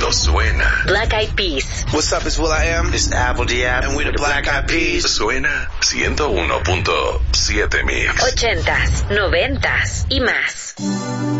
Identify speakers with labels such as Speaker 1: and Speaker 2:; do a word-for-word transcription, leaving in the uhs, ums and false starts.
Speaker 1: cuando suena.
Speaker 2: Black Eyed Peas.
Speaker 3: What's up, it's Will I Am.
Speaker 4: It's Apple Diab.
Speaker 3: And we're the Black Eyed Peas.
Speaker 1: Suena ciento uno punto siete Mix.
Speaker 2: Ochentas, noventas y más.